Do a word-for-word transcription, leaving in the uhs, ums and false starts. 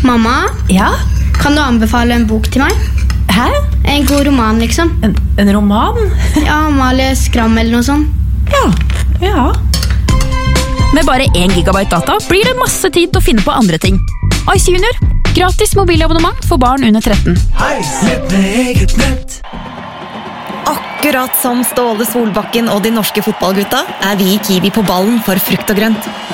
Mamma, Ja? kan du anbefale en bok til meg? Hæ? En god roman, liksom. En, en roman? Ja, Amalie Skram eller noe sånt. Ja, ja. Med bare én gigabyte data blir det masse tid til å finne på andre ting. Ice Junior. Gratis mobilabonnement for barn under tretten. Akkurat som Ståle Solbakken og de norske fotballgutta er vi i Kiwi på ballen for frukt og grønt.